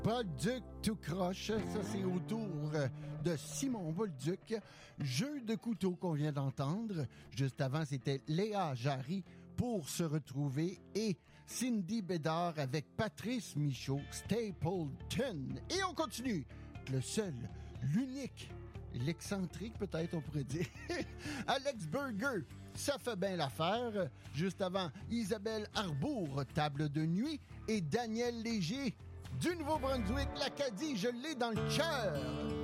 Bolduc tout croche, ça c'est au tour de Simon Bolduc. Jeu de couteau qu'on vient d'entendre. Juste avant, c'était Léa Jarry pour se retrouver et Cindy Bédard avec Patrice Michaud, Stapleton. Et on continue. Le seul, l'unique, l'excentrique peut-être on pourrait dire, Alex Burger. Ça fait bien l'affaire. Juste avant, Isabelle Arbour, Table de nuit, et Daniel Léger du Nouveau-Brunswick, l'Acadie, je l'ai dans le cœur.